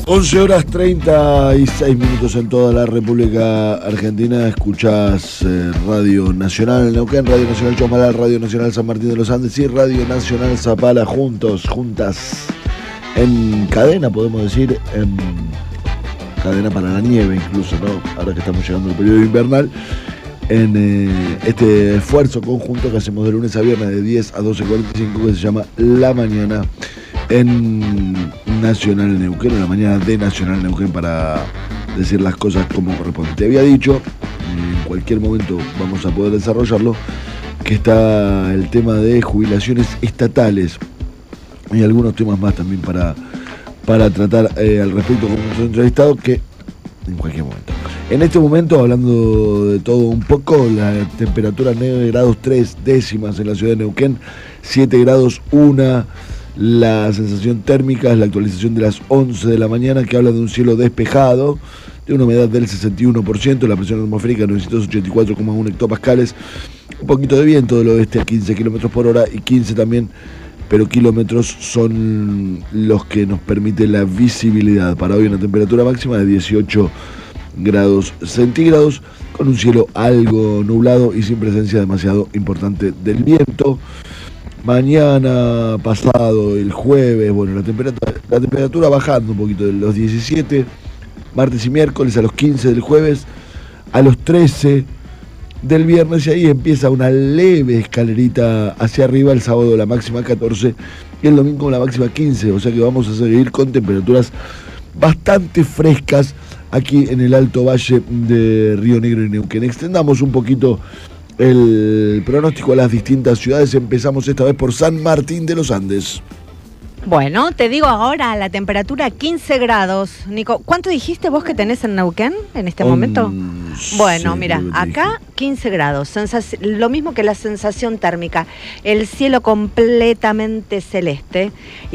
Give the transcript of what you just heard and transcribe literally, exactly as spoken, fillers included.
once horas treinta y seis minutos en toda la República Argentina. Escuchás eh, Radio Nacional Neuquén, Radio Nacional Chomalal, Radio Nacional San Martín de los Andes y Radio Nacional Zapala, juntos, juntas, en cadena, podemos decir, en cadena para la nieve incluso, ¿no? Ahora que estamos llegando al periodo invernal, en eh, este esfuerzo conjunto que hacemos de lunes a viernes de diez a doce cuarenta y cinco, que se llama La Mañana en Nacional Neuquén, en la mañana de Nacional Neuquén, para decir las cosas como corresponde. Te había dicho, en cualquier momento vamos a poder desarrollarlo, que está el tema de jubilaciones estatales y algunos temas más también para, para tratar eh, al respecto con nuestro entrevistado, que en cualquier momento. En este momento, hablando de todo un poco, la temperatura nueve grados tres décimas en la ciudad de Neuquén, siete grados una. La sensación térmica es la actualización de las once de la mañana, que habla de un cielo despejado, de una humedad del sesenta y uno por ciento, la presión atmosférica novecientos ochenta y cuatro coma uno hectopascales, un poquito de viento del oeste a quince kilómetros por hora y quince también, pero kilómetros son los que nos permite la visibilidad. Para hoy una temperatura máxima de dieciocho grados centígrados, con un cielo algo nublado y sin presencia demasiado importante del viento. Mañana, pasado, el jueves, bueno, la temperatura, la temperatura bajando un poquito de los diecisiete, martes y miércoles a los quince del jueves, a los trece del viernes, y ahí empieza una leve escalerita hacia arriba. El sábado la máxima catorce y el domingo la máxima quince, o sea que vamos a seguir con temperaturas bastante frescas aquí en el Alto Valle de Río Negro y Neuquén. Extendamos un poquito el pronóstico a las distintas ciudades. Empezamos esta vez por San Martín de los Andes. Bueno, te digo ahora la temperatura quince grados. Nico, ¿cuánto dijiste vos que tenés en Neuquén en este um, momento? Bueno, mira, acá quince grados, sensaci- lo mismo que la sensación térmica, el cielo completamente celeste.